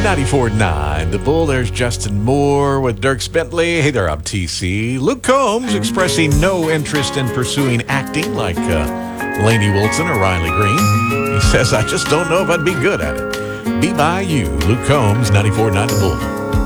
94.9 The Bull. There's Justin Moore with Dierks Bentley. Hey there, I'm TC. Luke Combs expressing no interest in pursuing acting like Lainey Wilson or Riley Green. He says, I just don't know if I'd be good at it. Be by you. Luke Combs, 94.9 The Bull.